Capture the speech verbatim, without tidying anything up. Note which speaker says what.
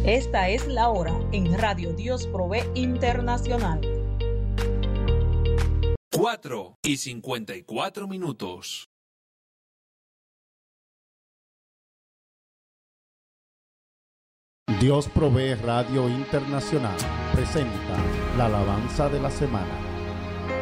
Speaker 1: Esta es la hora en Radio Dios Provee Internacional.
Speaker 2: Cuatro y cincuenta y cuatro minutos.
Speaker 3: Dios Provee Radio Internacional presenta la alabanza de la semana.